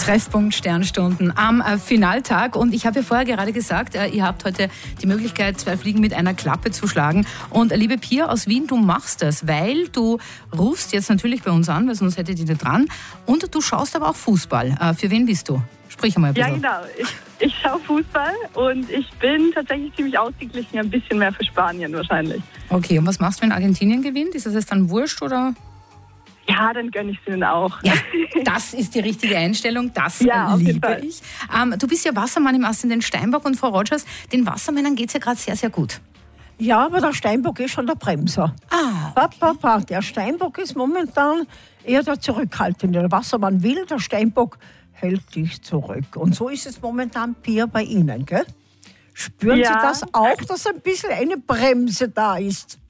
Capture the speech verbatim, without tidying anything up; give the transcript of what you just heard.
Treffpunkt Sternstunden am äh, Finaltag. Und ich habe ja vorher gerade gesagt, äh, ihr habt heute die Möglichkeit, zwei Fliegen mit einer Klappe zu schlagen. Und äh, liebe Pia aus Wien, du machst das, weil du rufst jetzt natürlich bei uns an, weil sonst hättet ihr nicht dran. Und du schaust aber auch Fußball. Äh, für wen bist du? Sprich einmal ein bisschen. Ja, genau. Ich, ich schaue Fußball und ich bin tatsächlich ziemlich ausgeglichen, ein bisschen mehr für Spanien wahrscheinlich. Okay, und was machst du, wenn Argentinien gewinnt? Ist das jetzt dann wurscht oder? Ja, dann gönne ich es ihnen auch. Ja, das ist die richtige Einstellung, das ja, auf jeden liebe Fall. ich. Ähm, du bist ja Wassermann im Ascendent Steinbock und Frau Rogers, den Wassermännern geht es ja gerade sehr, sehr gut. Ja, aber der Steinbock ist schon der Bremser. Ah, Pa, pa, pa. Der Steinbock ist momentan eher der Zurückhaltende. Der Wassermann will, der Steinbock hält dich zurück. Und so ist es momentan, Pia, bei Ihnen, gell? Spüren Ja. Sie das auch, dass ein bisschen eine Bremse da ist?